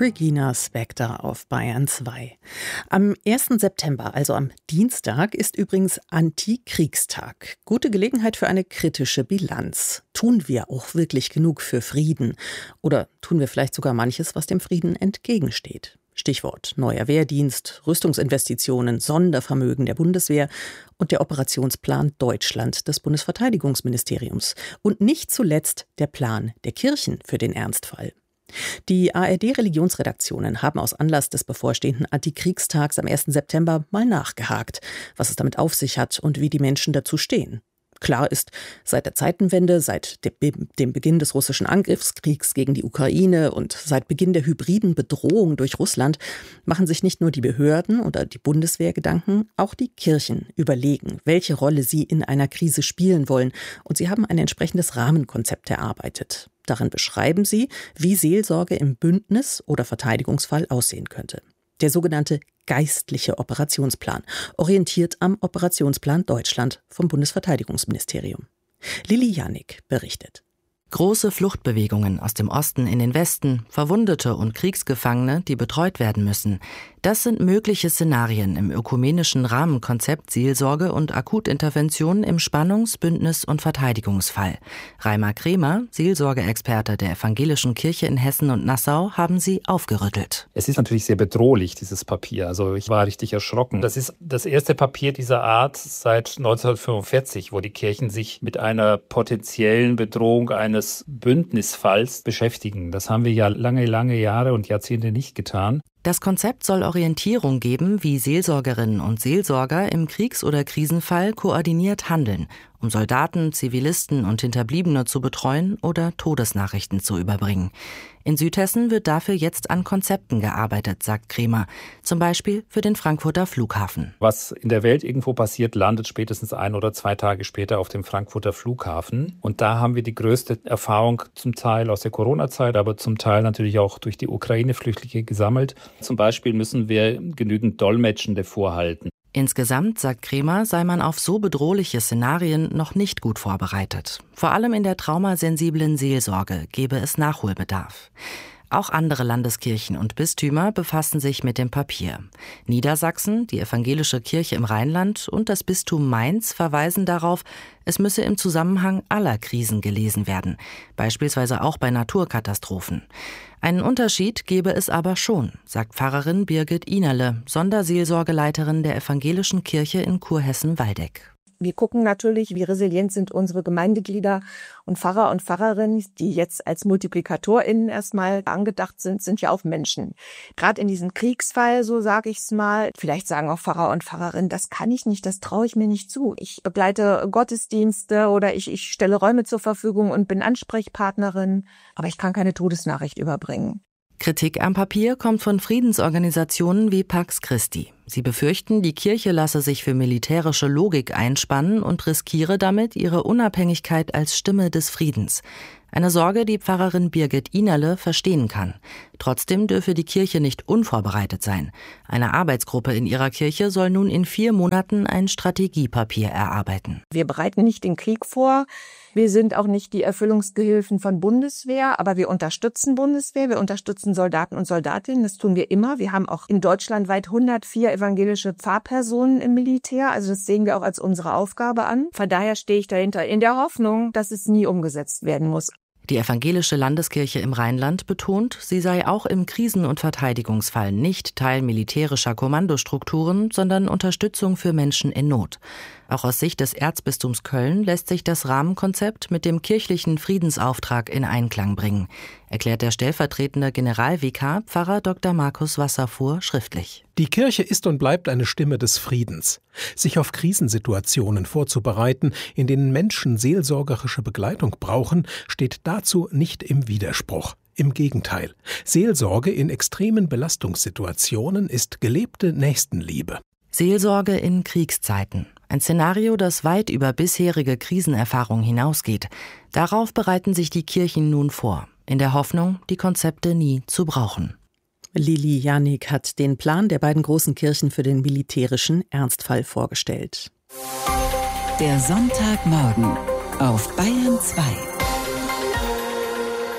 Regina Spektor auf Bayern 2. Am 1. September, also am Dienstag, ist übrigens Antikriegstag. Gute Gelegenheit für eine kritische Bilanz. Tun wir auch wirklich genug für Frieden? Oder tun wir vielleicht sogar manches, was dem Frieden entgegensteht? Stichwort neuer Wehrdienst, Rüstungsinvestitionen, Sondervermögen der Bundeswehr und der Operationsplan Deutschland des Bundesverteidigungsministeriums. Und nicht zuletzt der Plan der Kirchen für den Ernstfall. Die ARD-Religionsredaktionen haben aus Anlass des bevorstehenden Antikriegstags am 1. September mal nachgehakt, was es damit auf sich hat und wie die Menschen dazu stehen. Klar ist, seit der Zeitenwende, seit dem Beginn des russischen Angriffskriegs gegen die Ukraine und seit Beginn der hybriden Bedrohung durch Russland machen sich nicht nur die Behörden oder die Bundeswehr Gedanken, auch die Kirchen überlegen, welche Rolle sie in einer Krise spielen wollen. Und sie haben ein entsprechendes Rahmenkonzept erarbeitet. Darin beschreiben sie, wie Seelsorge im Bündnis- oder Verteidigungsfall aussehen könnte. Der sogenannte geistliche Operationsplan, orientiert am Operationsplan Deutschland vom Bundesverteidigungsministerium. Lili Janik berichtet. Große Fluchtbewegungen aus dem Osten in den Westen, Verwundete und Kriegsgefangene, die betreut werden müssen. Das sind mögliche Szenarien im ökumenischen Rahmenkonzept Seelsorge und Akutintervention im Spannungs-, Bündnis- und Verteidigungsfall. Reimer Kremer, Seelsorgeexperte der Evangelischen Kirche in Hessen und Nassau, haben sie aufgerüttelt. Es ist natürlich sehr bedrohlich, dieses Papier. Also ich war richtig erschrocken. Das ist das erste Papier dieser Art seit 1945, wo die Kirchen sich mit einer potenziellen Bedrohung eines Bündnisfalls beschäftigen. Das haben wir ja lange Jahre und Jahrzehnte nicht getan. Das Konzept soll Orientierung geben, wie Seelsorgerinnen und Seelsorger im Kriegs- oder Krisenfall koordiniert handeln, um Soldaten, Zivilisten und Hinterbliebene zu betreuen oder Todesnachrichten zu überbringen. In Südhessen wird dafür jetzt an Konzepten gearbeitet, sagt Kremer, zum Beispiel für den Frankfurter Flughafen. Was in der Welt irgendwo passiert, landet spätestens 1 oder 2 Tage später auf dem Frankfurter Flughafen. Und da haben wir die größte Erfahrung zum Teil aus der Corona-Zeit, aber zum Teil natürlich auch durch die Ukraine-Flüchtlinge gesammelt. Zum Beispiel müssen wir genügend Dolmetschende vorhalten. Insgesamt, sagt Kremer, sei man auf so bedrohliche Szenarien noch nicht gut vorbereitet. Vor allem in der traumasensiblen Seelsorge gebe es Nachholbedarf. Auch andere Landeskirchen und Bistümer befassen sich mit dem Papier. Niedersachsen, die Evangelische Kirche im Rheinland und das Bistum Mainz verweisen darauf, es müsse im Zusammenhang aller Krisen gelesen werden, beispielsweise auch bei Naturkatastrophen. Einen Unterschied gebe es aber schon, sagt Pfarrerin Birgit Inerle, Sonderseelsorgeleiterin der Evangelischen Kirche in Kurhessen-Waldeck. Wir gucken natürlich, wie resilient sind unsere Gemeindeglieder und Pfarrer und Pfarrerinnen, die jetzt als MultiplikatorInnen erstmal angedacht sind ja auch Menschen. Gerade in diesem Kriegsfall, so sage ich es mal, vielleicht sagen auch Pfarrer und Pfarrerinnen, das kann ich nicht, das traue ich mir nicht zu. Ich begleite Gottesdienste oder ich stelle Räume zur Verfügung und bin Ansprechpartnerin, aber ich kann keine Todesnachricht überbringen. Kritik am Papier kommt von Friedensorganisationen wie Pax Christi. Sie befürchten, die Kirche lasse sich für militärische Logik einspannen und riskiere damit ihre Unabhängigkeit als Stimme des Friedens. Eine Sorge, die Pfarrerin Birgit Inerle verstehen kann. Trotzdem dürfe die Kirche nicht unvorbereitet sein. Eine Arbeitsgruppe in ihrer Kirche soll nun in 4 Monaten ein Strategiepapier erarbeiten. Wir bereiten nicht den Krieg vor. Wir sind auch nicht die Erfüllungsgehilfen von Bundeswehr, aber wir unterstützen Bundeswehr, wir unterstützen Soldaten und Soldatinnen, das tun wir immer. Wir haben auch in Deutschland weit 104 evangelische Pfarrpersonen im Militär, also das sehen wir auch als unsere Aufgabe an. Von daher stehe ich dahinter in der Hoffnung, dass es nie umgesetzt werden muss. Die Evangelische Landeskirche im Rheinland betont, sie sei auch im Krisen- und Verteidigungsfall nicht Teil militärischer Kommandostrukturen, sondern Unterstützung für Menschen in Not. Auch aus Sicht des Erzbistums Köln lässt sich das Rahmenkonzept mit dem kirchlichen Friedensauftrag in Einklang bringen, erklärt der stellvertretende Generalvikar Pfarrer Dr. Markus Wasserfuhr schriftlich. Die Kirche ist und bleibt eine Stimme des Friedens. Sich auf Krisensituationen vorzubereiten, in denen Menschen seelsorgerische Begleitung brauchen, steht dazu nicht im Widerspruch. Im Gegenteil, Seelsorge in extremen Belastungssituationen ist gelebte Nächstenliebe. Seelsorge in Kriegszeiten. Ein Szenario, das weit über bisherige Krisenerfahrung hinausgeht. Darauf bereiten sich die Kirchen nun vor, in der Hoffnung, die Konzepte nie zu brauchen. Lili Janik hat den Plan der beiden großen Kirchen für den militärischen Ernstfall vorgestellt. Der Sonntagmorgen auf Bayern 2.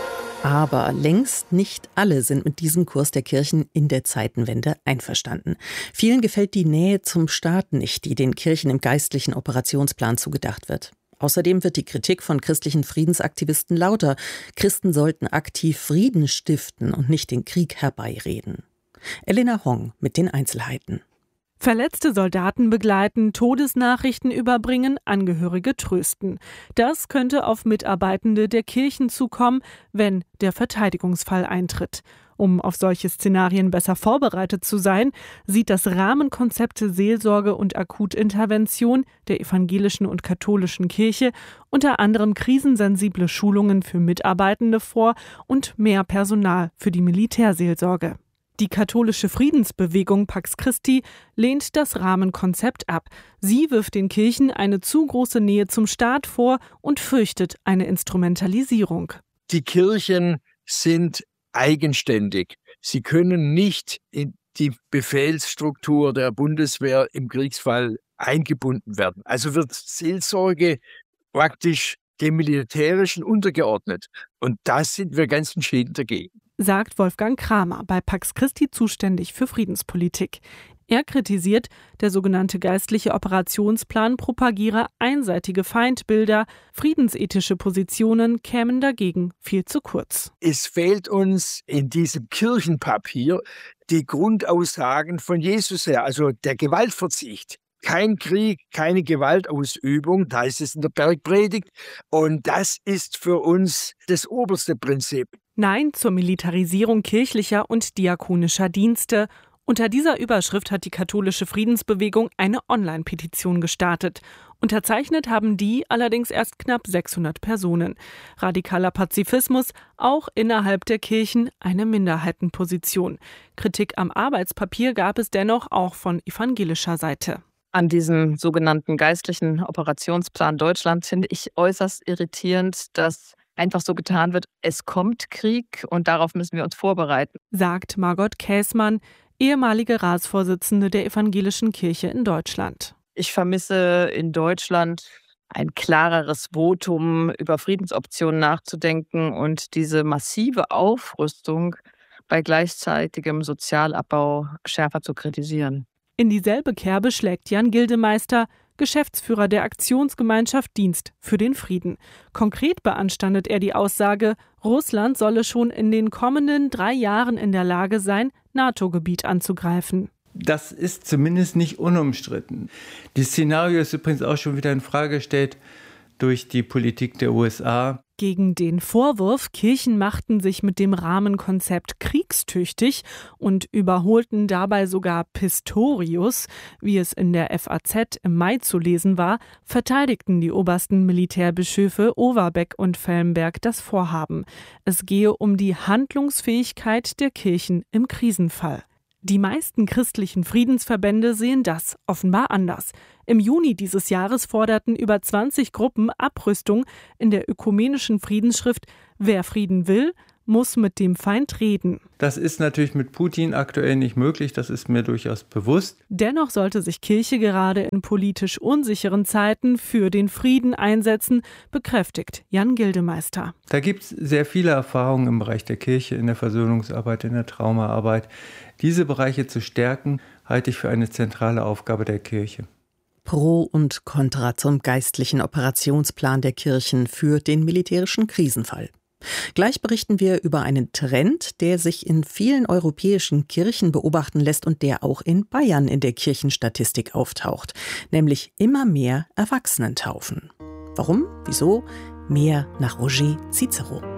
Aber längst nicht alle sind mit diesem Kurs der Kirchen in der Zeitenwende einverstanden. Vielen gefällt die Nähe zum Staat nicht, die den Kirchen im geistlichen Operationsplan zugedacht wird. Außerdem wird die Kritik von christlichen Friedensaktivisten lauter. Christen sollten aktiv Frieden stiften und nicht den Krieg herbeireden. Elena Hong mit den Einzelheiten. Verletzte Soldaten begleiten, Todesnachrichten überbringen, Angehörige trösten. Das könnte auf Mitarbeitende der Kirchen zukommen, wenn der Verteidigungsfall eintritt. Um auf solche Szenarien besser vorbereitet zu sein, sieht das Rahmenkonzept Seelsorge und Akutintervention der evangelischen und katholischen Kirche unter anderem krisensensible Schulungen für Mitarbeitende vor und mehr Personal für die Militärseelsorge. Die katholische Friedensbewegung Pax Christi lehnt das Rahmenkonzept ab. Sie wirft den Kirchen eine zu große Nähe zum Staat vor und fürchtet eine Instrumentalisierung. Die Kirchen sind eigenständig. Sie können nicht in die Befehlsstruktur der Bundeswehr im Kriegsfall eingebunden werden. Also wird Seelsorge praktisch dem Militärischen untergeordnet. Und da sind wir ganz entschieden dagegen, sagt Wolfgang Kramer, bei Pax Christi zuständig für Friedenspolitik. Er kritisiert, der sogenannte geistliche Operationsplan propagiere einseitige Feindbilder, friedensethische Positionen kämen dagegen viel zu kurz. Es fehlt uns in diesem Kirchenpapier die Grundaussagen von Jesus her, also der Gewaltverzicht. Kein Krieg, keine Gewaltausübung, da heißt es in der Bergpredigt. Und das ist für uns das oberste Prinzip. Nein zur Militarisierung kirchlicher und diakonischer Dienste. Unter dieser Überschrift hat die katholische Friedensbewegung eine Online-Petition gestartet. Unterzeichnet haben die allerdings erst knapp 600 Personen. Radikaler Pazifismus, auch innerhalb der Kirchen eine Minderheitenposition. Kritik am Arbeitspapier gab es dennoch auch von evangelischer Seite. An diesem sogenannten geistlichen Operationsplan Deutschland finde ich äußerst irritierend, dass einfach so getan wird, es kommt Krieg und darauf müssen wir uns vorbereiten, sagt Margot Käßmann, ehemalige Ratsvorsitzende der Evangelischen Kirche in Deutschland. Ich vermisse in Deutschland ein klareres Votum, über Friedensoptionen nachzudenken und diese massive Aufrüstung bei gleichzeitigem Sozialabbau schärfer zu kritisieren. In dieselbe Kerbe schlägt Jan Gildemeister, Geschäftsführer der Aktionsgemeinschaft Dienst für den Frieden. Konkret beanstandet er die Aussage, Russland solle schon in den kommenden 3 Jahren in der Lage sein, NATO-Gebiet anzugreifen. Das ist zumindest nicht unumstritten. Das Szenario ist übrigens auch schon wieder in Frage gestellt durch die Politik der USA. Gegen den Vorwurf, Kirchen machten sich mit dem Rahmenkonzept kriegstüchtig und überholten dabei sogar Pistorius, wie es in der FAZ im Mai zu lesen war, verteidigten die obersten Militärbischöfe Overbeck und Fellenberg das Vorhaben. Es gehe um die Handlungsfähigkeit der Kirchen im Krisenfall. Die meisten christlichen Friedensverbände sehen das offenbar anders. Im Juni dieses Jahres forderten über 20 Gruppen Abrüstung in der ökumenischen Friedensschrift Wer Frieden will, muss mit dem Feind reden. Das ist natürlich mit Putin aktuell nicht möglich, das ist mir durchaus bewusst. Dennoch sollte sich Kirche gerade in politisch unsicheren Zeiten für den Frieden einsetzen, bekräftigt Jan Gildemeister. Da gibt es sehr viele Erfahrungen im Bereich der Kirche, in der Versöhnungsarbeit, in der Traumaarbeit. Diese Bereiche zu stärken, halte ich für eine zentrale Aufgabe der Kirche. Pro und Contra zum geistlichen Operationsplan der Kirchen für den militärischen Krisenfall. Gleich berichten wir über einen Trend, der sich in vielen europäischen Kirchen beobachten lässt und der auch in Bayern in der Kirchenstatistik auftaucht, nämlich immer mehr Erwachsenentaufen. Warum? Wieso? Mehr nach Roger Cicero.